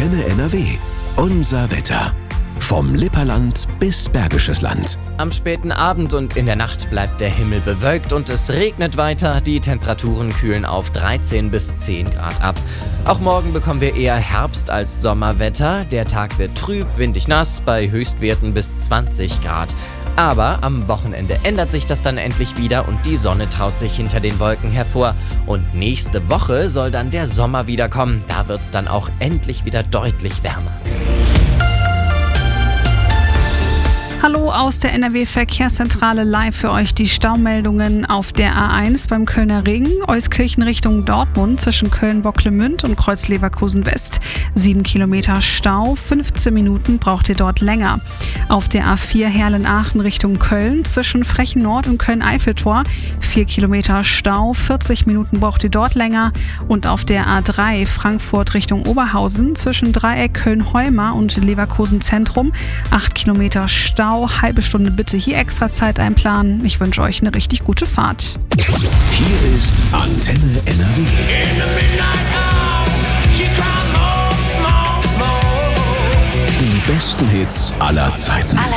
Antenne NRW. Unser Wetter. Vom Lipperland bis Bergisches Land. Am späten Abend und in der Nacht bleibt der Himmel bewölkt und es regnet weiter. Die Temperaturen kühlen auf 13 bis 10 Grad ab. Auch morgen bekommen wir eher Herbst- als Sommerwetter. Der Tag wird trüb, windig nass, bei Höchstwerten bis 20 Grad. Aber am Wochenende ändert sich das dann endlich wieder und die Sonne traut sich hinter den Wolken hervor. Und nächste Woche soll dann der Sommer wiederkommen. Da wird's dann auch endlich wieder deutlich wärmer. Hallo aus der NRW-Verkehrszentrale, live für euch die Staumeldungen auf der A1 beim Kölner Ring, Euskirchen Richtung Dortmund zwischen Köln-Bocklemünd und Kreuz-Leverkusen West. 7 Kilometer Stau, 15 Minuten braucht ihr dort länger. Auf der A4 Herlen-Aachen Richtung Köln zwischen Frechen Nord und Köln-Eiffeltor 4 Kilometer Stau, 40 Minuten braucht ihr dort länger. Und auf der A3 Frankfurt Richtung Oberhausen zwischen Dreieck Köln-Heumar und Leverkusen Zentrum 8 Kilometer Stau. Halbe Stunde bitte hier extra Zeit einplanen. Ich wünsche euch eine richtig gute Fahrt. Hier ist Antenne NRW. Die besten Hits aller Zeiten.